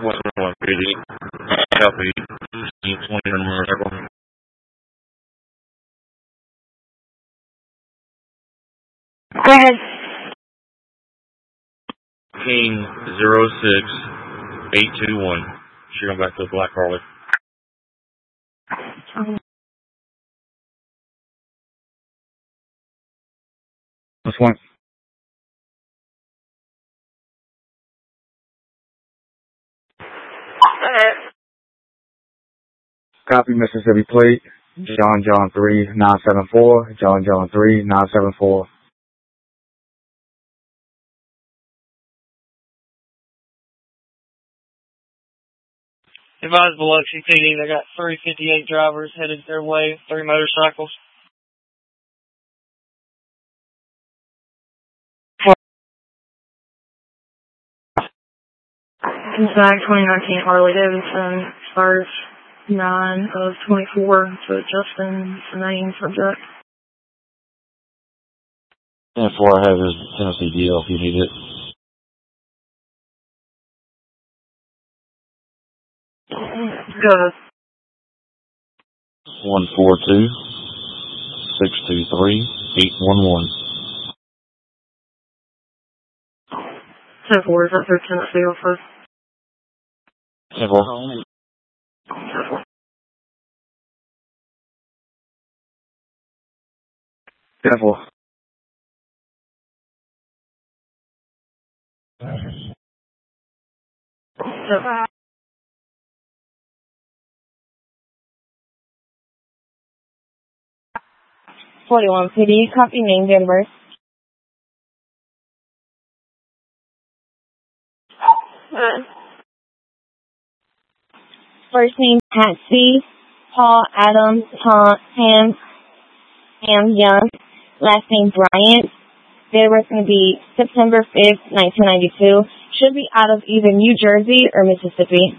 What's going on, PD? Copy. 20 number. Go ahead. King 06821. Shooting back to the Black Harley. That's one. Go ahead. Copy Mississippi plate. John 3974. John 3974. Advise Biloxi PD, they got 358 drivers headed their way, 3 motorcycles. Zag 2019 Harley Davidson, stars 9 of 24, so Justin is the main subject. And 4 I have is Tennessee DL if you need it. Go ahead. 142-623-811. 10-4, is that through Tennessee also? 10-4. 10-4. 10-4. So, 41 PD, copy name, date of birth. First name Patsy, Paul Adams, Ham Young. Last name Bryant. Date of birth going to be September 5th, 1992. Should be out of either New Jersey or Mississippi.